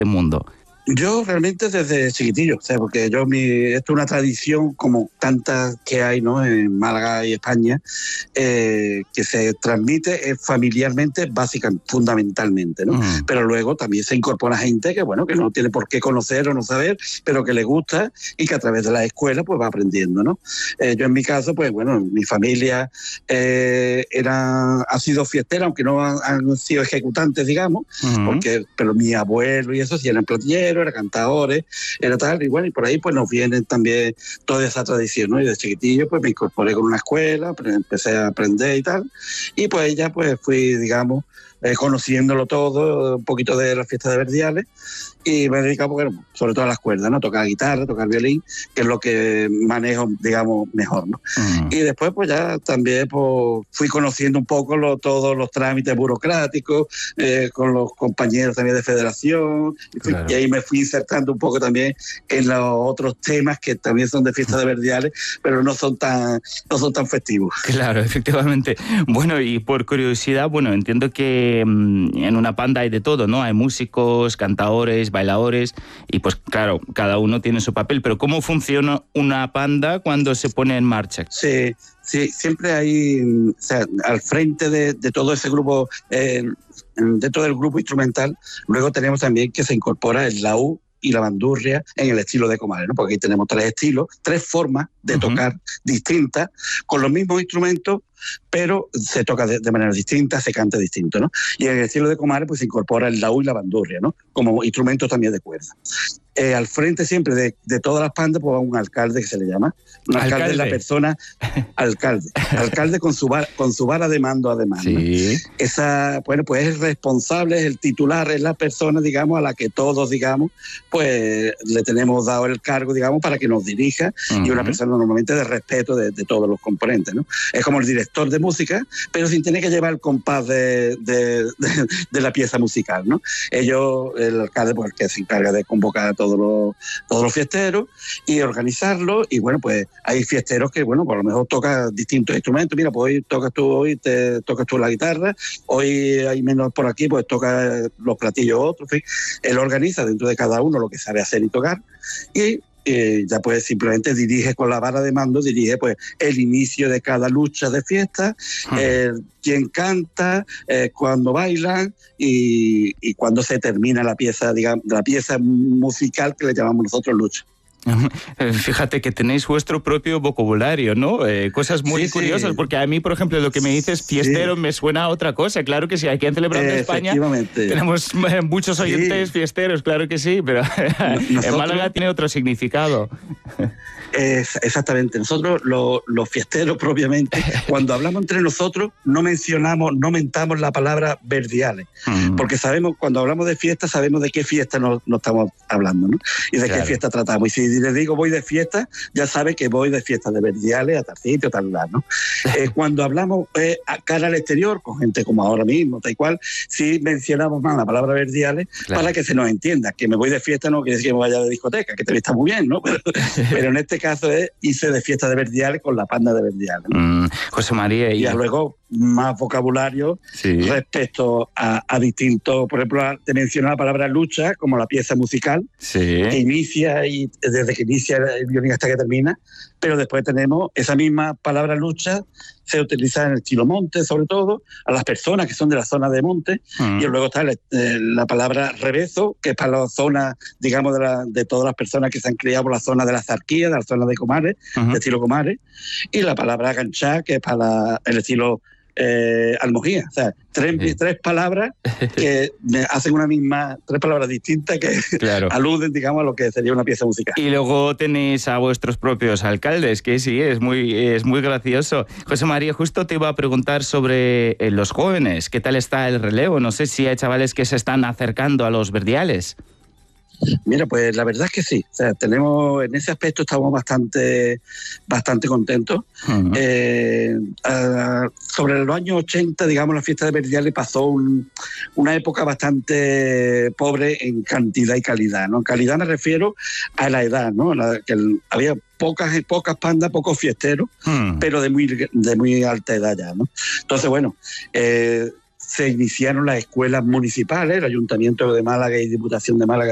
mundo? Yo realmente desde chiquitillo, o sea, porque esto es una tradición como tantas que hay, ¿no?, en Málaga y España, que se transmite familiarmente, fundamentalmente, ¿no? Pero luego también se incorpora gente que, bueno, que no tiene por qué conocer o no saber, pero que le gusta y que a través de la escuela pues va aprendiendo, ¿no? Yo en mi caso, pues bueno, mi familia ha sido fiestera, aunque no han sido ejecutantes, digamos, pero mi abuelo y eso sí eran platilleros, eran cantadores, era tal, y bueno, y por ahí pues nos viene también toda esa tradición, ¿no? Y de chiquitillo pues me incorporé con una escuela, empecé a aprender y tal, y pues ya pues fui, digamos, conociéndolo todo, un poquito de la fiesta de Verdiales, y me he dedicado, bueno, sobre todo a las cuerdas, ¿no? Tocar guitarra, tocar violín, que es lo que manejo, digamos, mejor, ¿no? Y después, pues ya también pues, fui conociendo un poco todos los trámites burocráticos, con los compañeros también de federación, y ahí me fui insertando un poco también en los otros temas que también son de fiesta de Verdiales, pero no son tan festivos. Claro, efectivamente. Bueno, y por curiosidad, bueno, entiendo que en una banda hay de todo, ¿no? Hay músicos, cantadores, bailadores, y pues claro, cada uno tiene su papel, pero ¿cómo funciona una banda cuando se pone en marcha? Sí, siempre hay, o sea, al frente de todo ese grupo, dentro del grupo instrumental, luego tenemos también que se incorpora el laúd y la bandurria en el estilo de Comares, ¿no? Porque aquí tenemos 3 estilos, 3 formas de tocar distintas, con los mismos instrumentos, pero se toca de manera distinta, se canta distinto, ¿no? Y en el estilo de Comares pues se incorpora el laúd y la bandurria, ¿no? Como instrumentos también de cuerda. Al frente siempre de todas las bandas pues va un alcalde, que se le llama. Un alcalde es la persona, alcalde con su vara de mando además, ¿no? Sí. Bueno, pues es responsable, es el titular, es la persona, digamos, a la que todos, digamos, pues le tenemos dado el cargo, digamos, para que nos dirija, y una persona normalmente de respeto de todos los componentes, ¿no? Es como el director de música, pero sin tener que llevar el compás de la pieza musical, ¿no? El alcalde, pues el que se encarga de convocar a todos los fiesteros y organizarlo, y bueno, pues hay fiesteros que, bueno, por lo mejor tocan distintos instrumentos. Mira, pues hoy tocas tú la guitarra, hoy hay menos por aquí, pues toca los platillos otros, en fin. Él organiza dentro de cada uno lo que sabe hacer y tocar, y ya pues simplemente dirige con la vara de mando, dirige pues el inicio de cada lucha de fiesta, quién canta, cuando bailan y cuando se termina la pieza, digamos, la pieza musical que le llamamos nosotros lucha. Fíjate que tenéis vuestro propio vocabulario, ¿no? Cosas muy curiosas, porque a mí, por ejemplo, lo que me dices fiestero me suena a otra cosa. Claro que sí, aquí en Celebrando España tenemos muchos oyentes fiesteros, claro que sí, pero en Málaga tiene otro significado. Exactamente. Nosotros, los fiesteros propiamente, cuando hablamos entre nosotros, no mentamos la palabra Verdiales, porque sabemos, cuando hablamos de fiesta, sabemos de qué fiesta nos estamos hablando, ¿no? Y de qué fiesta tratamos. Y si les digo voy de fiesta, ya sabe que voy de fiesta de Verdiales a tal sitio, tal lugar, ¿no? Cuando hablamos a cara al exterior, con gente como ahora mismo, tal cual, sí mencionamos más la palabra Verdiales para que se nos entienda. Que me voy de fiesta no quiere decir que me vaya de discoteca, que también está muy bien, ¿no? Pero en este caso hice de fiesta de Verdiales con la banda de Verdiales, ¿no? José María. Y luego más vocabulario respecto a distintos, por ejemplo, te mencioné la palabra lucha como la pieza musical que inicia, y desde que inicia el violín hasta que termina, pero después tenemos esa misma palabra lucha, se utiliza en el estilo monte, sobre todo, a las personas que son de la zona de monte, y luego está la palabra revezo, que es para la zona, digamos, de todas las personas que se han criado por la zona de la Zarquía, de la zona de Comares, de estilo Comares, y la palabra ganchá, que es para el estilo almojía. O sea, tres palabras que hacen una misma, 3 palabras distintas que aluden, digamos, a lo que sería una pieza musical. Y luego tenéis a vuestros propios alcaldes, que sí, es muy gracioso. José María, justo te iba a preguntar sobre los jóvenes, ¿qué tal está el relevo? No sé si hay chavales que se están acercando a los Verdiales. Mira, pues la verdad es que sí. O sea, en ese aspecto estamos bastante contentos. Sobre los años 80, digamos, la fiesta de Verdiales pasó una época bastante pobre en cantidad y calidad, ¿no? En calidad me refiero a la edad, ¿no? Había pocas bandas, pocos fiesteros, pero de muy alta edad ya, ¿no? Entonces, bueno, se iniciaron las escuelas municipales, el Ayuntamiento de Málaga y Diputación de Málaga